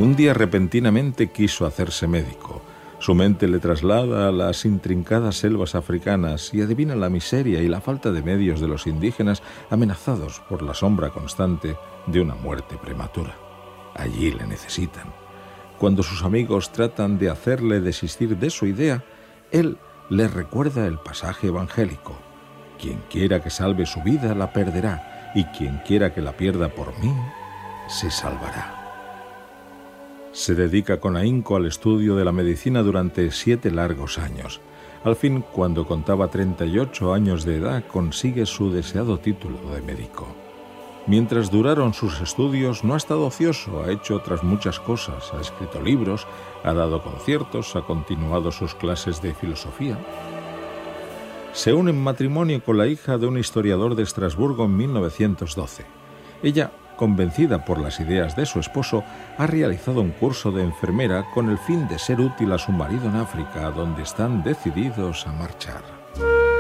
Un día repentinamente quiso hacerse médico. Su mente le traslada a las intrincadas selvas africanas y adivina la miseria y la falta de medios de los indígenas amenazados por la sombra constante de una muerte prematura. Allí le necesitan. Cuando sus amigos tratan de hacerle desistir de su idea, él les recuerda el pasaje evangélico: quien quiera que salve su vida la perderá, y quien quiera que la pierda por mí, se salvará. Se dedica con ahínco al estudio de la medicina durante 7 largos años. Al fin, cuando contaba 38 años de edad, consigue su deseado título de médico. Mientras duraron sus estudios, no ha estado ocioso, ha hecho otras muchas cosas, ha escrito libros, ha dado conciertos, ha continuado sus clases de filosofía. Se une en matrimonio con la hija de un historiador de Estrasburgo en 1912. Ella, convencida por las ideas de su esposo, ha realizado un curso de enfermera con el fin de ser útil a su marido en África, donde están decididos a marchar.